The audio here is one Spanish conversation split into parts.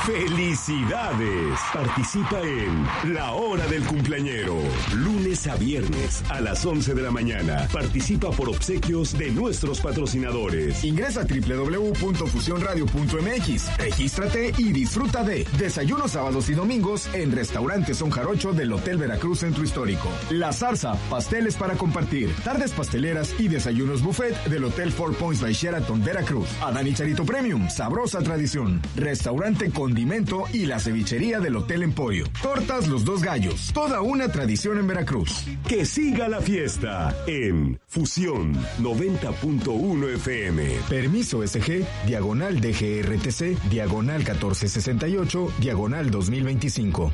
¡Felicidades! Participa en La Hora del Cumpleañero. Lunes a viernes a las 11 de la mañana. Participa por obsequios de nuestros patrocinadores. Ingresa a www.fusionradio.mx. Regístrate y disfruta de desayunos sábados y domingos en Restaurante Son Jarocho del Hotel Veracruz Centro Histórico. La Zarza, pasteles para compartir. Tardes pasteleras y desayunos buffet del Hotel Four Points by Sheraton Veracruz. Adán y Charito Premium, sabrosa tradición. Restaurante Condimento y la cevichería del Hotel Emporio. Tortas Los Dos Gallos, toda una tradición en Veracruz. Que siga la fiesta en Fusión 90.1 FM. Permiso SG, diagonal DGRTC, diagonal 1468, diagonal 2025.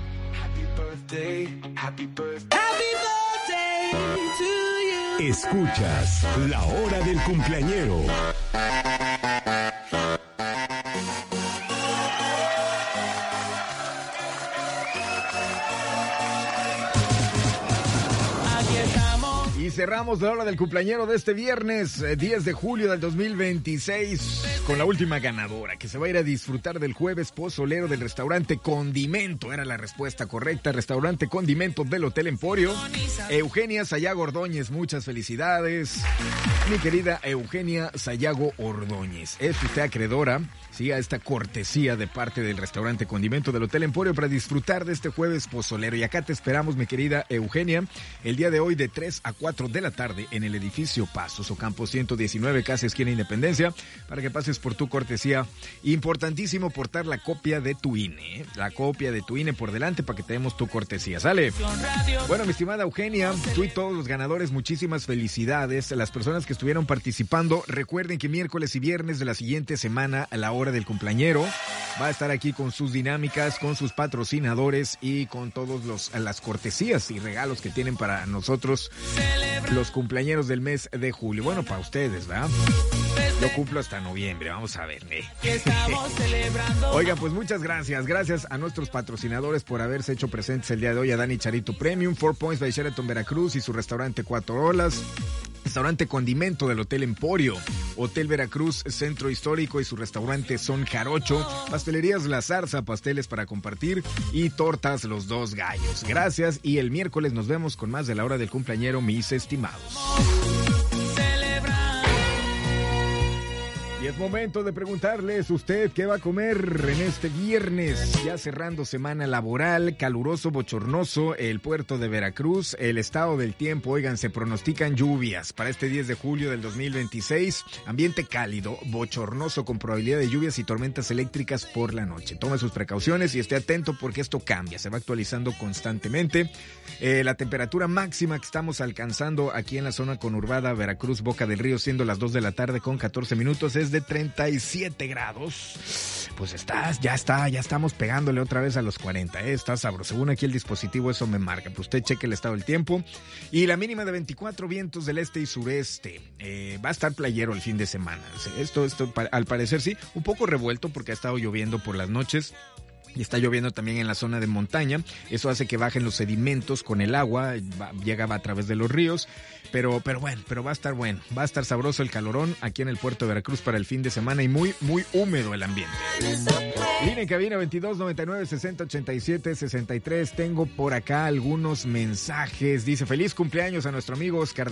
Happy birthday to you. Escuchas La Hora del Cumpleañero. Y cerramos la hora del cumpleañero de este viernes, 10 de julio del 2026, con la última ganadora, que se va a ir a disfrutar del jueves pozolero del restaurante Condimento. Era la respuesta correcta, restaurante Condimento del Hotel Emporio. Eugenia Sayago Ordóñez, muchas felicidades. Mi querida Eugenia Sayago Ordóñez, es usted acreedora, sí, a esta cortesía de parte del restaurante Condimento del Hotel Emporio para disfrutar de este jueves pozolero. Y acá te esperamos, mi querida Eugenia, el día de hoy de 3 a 4 de la tarde en el edificio Pasos Ocampo 119, casi esquina Independencia, para que pases por tu cortesía. Importantísimo portar la copia de tu INE, la copia de tu INE por delante para que te demos tu cortesía. ¿Sale? Bueno, mi estimada Eugenia, tú y todos los ganadores, muchísimas felicidades. A las personas que estuvieron participando, recuerden que miércoles y viernes de la siguiente semana, a la hora del cumpleañero, va a estar aquí con sus dinámicas, con sus patrocinadores y con todos las cortesías y regalos que tienen para nosotros los cumpleañeros del mes de julio. Bueno, para ustedes, ¿verdad? Yo cumplo hasta noviembre, vamos a ver. Oigan, pues muchas gracias. Gracias a nuestros patrocinadores por haberse hecho presentes el día de hoy. A Adán y Charito Premium, Four Points by Sheraton Veracruz y su restaurante Cuatro Olas. Restaurante Condimento del Hotel Emporio, Hotel Veracruz Centro Histórico y su restaurante Son Jarocho, Pastelerías La Zarza, pasteles para compartir y tortas Los Dos Gallos. Gracias y el miércoles nos vemos con más de la hora del cumpleañero, mis estimados. Y es momento de preguntarles usted qué va a comer en este viernes, ya cerrando semana laboral, caluroso, bochornoso, el puerto de Veracruz, el estado del tiempo. Oigan, se pronostican lluvias para este 10 de julio del 2026, ambiente cálido, bochornoso con probabilidad de lluvias y tormentas eléctricas por la noche. Tome sus precauciones y esté atento porque esto cambia, se va actualizando constantemente. La temperatura máxima que estamos alcanzando aquí en la zona conurbada Veracruz, Boca del Río, siendo las 2 de la tarde con 14 minutos, es de 37 grados. Pues ya estamos pegándole otra vez a los 40, está sabroso. Según aquí el dispositivo eso me marca, pues usted cheque el estado del tiempo. Y la mínima de 24, vientos del este y sureste. Va a estar playero el fin de semana. Esto al parecer sí, un poco revuelto porque ha estado lloviendo por las noches. Y está lloviendo también en la zona de montaña. Eso hace que bajen los sedimentos con el agua, llegaba a través de los ríos. Pero va a estar bueno. Va a estar sabroso el calorón aquí en el puerto de Veracruz para el fin de semana y muy, muy húmedo el ambiente. Línea en cabina 22 99 60 87 63. Tengo por acá algunos mensajes. Dice, feliz cumpleaños a nuestro amigo Oscar